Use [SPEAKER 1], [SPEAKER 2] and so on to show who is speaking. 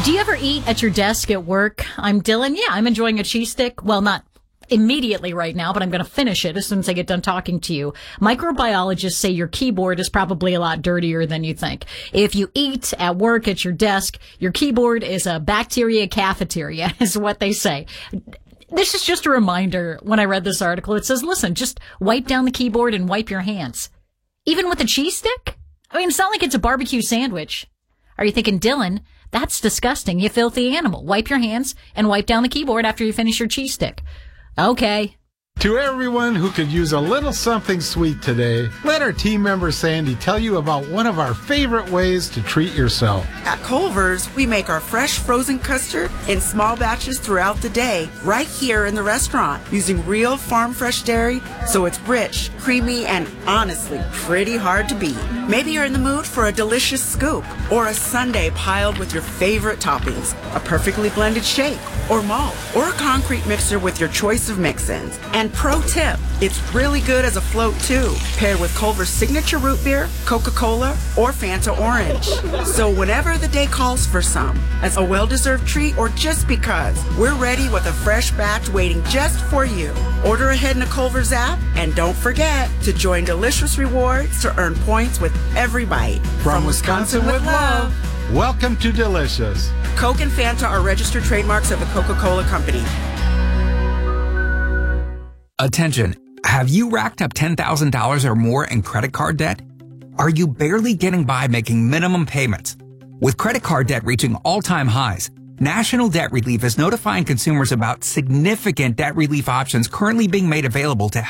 [SPEAKER 1] Do you ever eat at your desk at work? I'm Dylan. Yeah, I'm enjoying a cheese stick. Well, not immediately right now, but I'm going to finish it as soon as I get done talking to you. Microbiologists say your keyboard is probably a lot dirtier than you think. If you eat at work at your desk, your keyboard is a bacteria cafeteria, is what they say. This is just a reminder. When I read this article, it says, listen, just wipe down the keyboard and wipe your hands. Even with a cheese stick? I mean, it's not like it's a barbecue sandwich. Are you thinking, Dylan, that's disgusting, you filthy animal. Wipe your hands and wipe down the keyboard after you finish your cheese stick. Okay.
[SPEAKER 2] To everyone who could use a little something sweet today, let our team member Sandy tell you about one of our favorite ways to treat yourself.
[SPEAKER 3] At Culver's, we make our fresh frozen custard in small batches throughout the day, right here in the restaurant, using real farm fresh dairy, so it's rich, creamy, and honestly, pretty hard to beat. Maybe you're in the mood for a delicious scoop, or a sundae piled with your favorite toppings, a perfectly blended shake, or malt, or a concrete mixer with your choice of mix-ins. And pro tip, it's really good as a float too, paired with Culver's signature root beer, Coca-Cola, or Fanta Orange. So whenever the day calls for some, as a well-deserved treat or just because, we're ready with a fresh batch waiting just for you. Order ahead in the Culver's app, and don't forget to join Delicious Rewards to earn points with every bite.
[SPEAKER 2] From Wisconsin with love, welcome to Delicious.
[SPEAKER 3] Coke and Fanta are registered trademarks of the Coca-Cola Company.
[SPEAKER 4] Attention, have you racked up $10,000 or more in credit card debt? Are you barely getting by making minimum payments? With credit card debt reaching all-time highs, National Debt Relief is notifying consumers about significant debt relief options currently being made available to